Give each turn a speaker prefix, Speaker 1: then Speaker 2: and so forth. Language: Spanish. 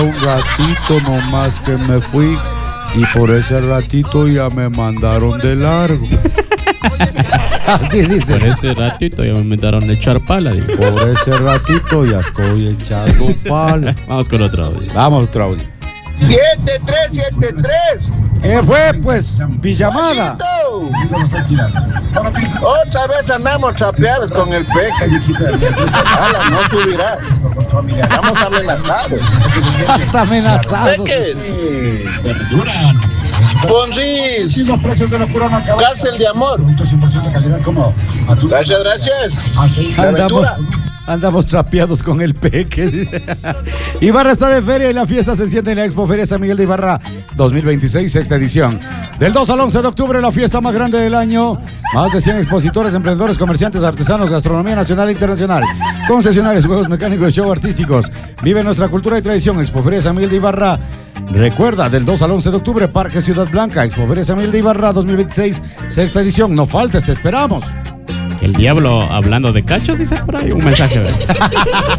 Speaker 1: Un ratito nomás que me fui y por ese ratito ya me mandaron de largo. Así dice.
Speaker 2: Por ese ratito ya me mandaron a echar pala. Dice.
Speaker 1: Por ese ratito ya estoy echando pala.
Speaker 2: Vamos con otro audio.
Speaker 1: Vamos, otro audio.
Speaker 3: 7373.
Speaker 1: ¿Qué fue, pues? Pijamada.
Speaker 3: Otra vez andamos chapeados con el peje. Ala, no subirás. Estamos amenazados.
Speaker 1: Hasta amenazados.
Speaker 3: Peques. Ponris. Cárcel de amor. Gracias, gracias.
Speaker 1: Andamos trapeados con el peque. Ibarra está de feria y la fiesta se siente en la Expo Feria San Miguel de Ibarra 2026, sexta edición. Del 2 al 11 de octubre, la fiesta más grande del año. Más de 100 expositores, emprendedores, comerciantes, artesanos, gastronomía nacional e internacional, concesionarios, juegos mecánicos y show artísticos. Vive nuestra cultura y tradición. Expo Feria San Miguel de Ibarra. Recuerda, del 2 al 11 de octubre, Parque Ciudad Blanca, Expo Feria San Miguel de Ibarra 2026, sexta edición. No faltes, te esperamos.
Speaker 2: El diablo hablando de cachos, dice por ahí un mensaje.